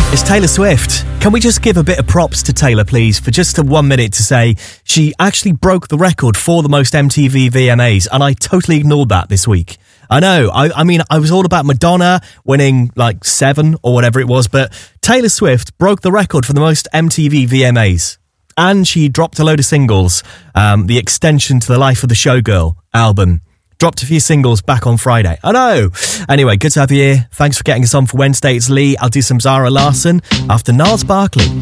It's Taylor Swift. Can we just give a bit of props to Taylor, please, for just 1 minute to say she actually broke the record for the most MTV VMAs, and I totally ignored that this week. I know, I mean, I was all about Madonna winning like 7 or whatever it was, but Taylor Swift broke the record for the most MTV VMAs. And she dropped a load of singles, the extension to the Life of the Showgirl album. Dropped a few singles back on Friday. I know. Anyway, good to have you here. Thanks for getting us on for Wednesday. It's Lee. I'll do some Zara Larsson after Niles Barkley.